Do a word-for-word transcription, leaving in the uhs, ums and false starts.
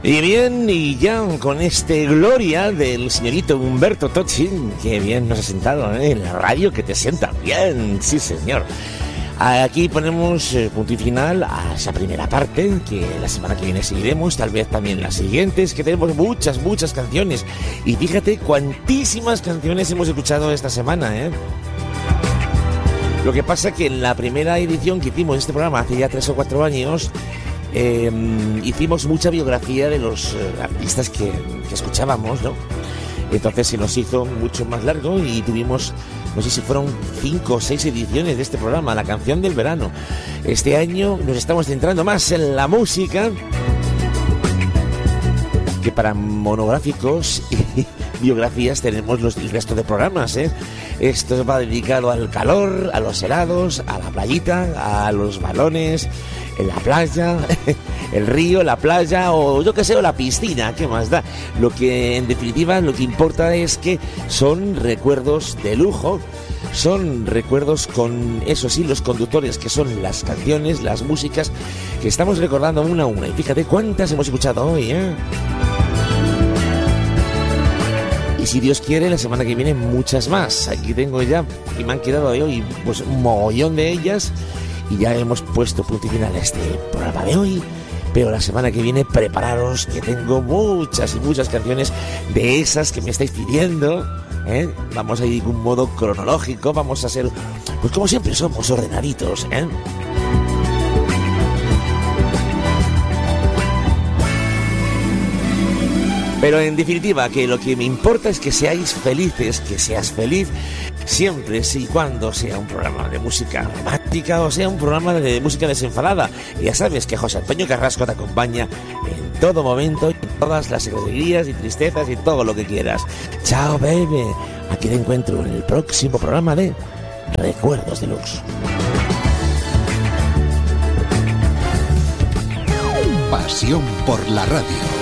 Y bien, y ya con este Gloria del señorito Umberto Tocci, que bien nos ha sentado, ¿eh? En la radio, que te sienta bien, sí señor. Aquí ponemos eh, punto y final a esa primera parte, que la semana que viene seguiremos, tal vez también las siguientes, que tenemos muchas, muchas canciones. Y fíjate cuantísimas canciones hemos escuchado esta semana, ¿eh? Lo que pasa que en la primera edición que hicimos de este programa, hace ya tres o cuatro años, eh, hicimos mucha biografía de los eh, artistas que, que escuchábamos, ¿no? Entonces se nos hizo mucho más largo y tuvimos, no sé si fueron cinco o seis ediciones de este programa, La Canción del Verano. Este año nos estamos centrando más en la música, que para monográficos y biografías tenemos los, el resto de programas, ¿eh? Esto va dedicado al calor, a los helados, a la playita, a los balones, en la playa, el río, la playa o yo qué sé, o la piscina, ¿qué más da? Lo que en definitiva lo que importa es que son recuerdos de lujo, son recuerdos con, eso sí, los conductores, que son las canciones, las músicas que estamos recordando una a una. Y fíjate cuántas hemos escuchado hoy, ¿eh? Y si Dios quiere, la semana que viene muchas más. Aquí tengo ya, y me han quedado de hoy pues un mogollón de ellas. Y ya hemos puesto punto y final a este programa de hoy. Pero la semana que viene prepararos, que tengo muchas y muchas canciones de esas que me estáis pidiendo, ¿eh? Vamos a ir de un modo cronológico, vamos a ser, pues como siempre somos, ordenaditos, ¿eh? Pero en definitiva, que lo que me importa es que seáis felices, que seas feliz siempre, si y cuando sea un programa de música romántica o sea un programa de música desenfadada. Y ya sabes que José Antonio Carrasco te acompaña en todo momento, en todas las alegrías y tristezas y todo lo que quieras. Chao, baby. Aquí te encuentro en el próximo programa de Recuerdos Deluxe. Pasión por la radio.